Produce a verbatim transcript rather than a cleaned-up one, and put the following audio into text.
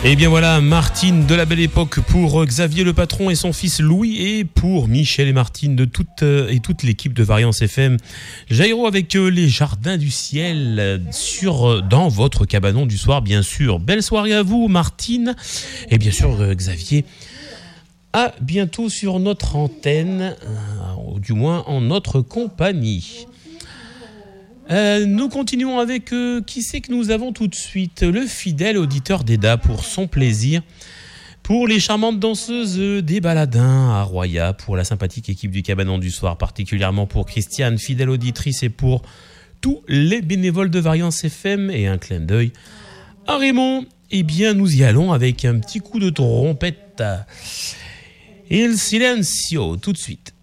Et bien voilà, Martine de la belle époque pour Xavier le patron et son fils Louis, et pour Michel et Martine de toute et toute l'équipe de Variance F M. Jairo avec les Jardins du Ciel sur dans votre cabanon du soir, bien sûr. Belle soirée à vous, Martine, et bien sûr Xavier. À bientôt sur notre antenne, ou du moins en notre compagnie. Euh, nous continuons avec euh, qui c'est que nous avons tout de suite, le fidèle auditeur d'Eda pour son plaisir, pour les charmantes danseuses des Baladins à Roya, pour la sympathique équipe du Cabanon du Soir, particulièrement pour Christiane, fidèle auditrice, et pour tous les bénévoles de Variance F M, et un clin d'œil à Raymond. Eh bien nous y allons avec un petit coup de trompette. Il silencio tout de suite.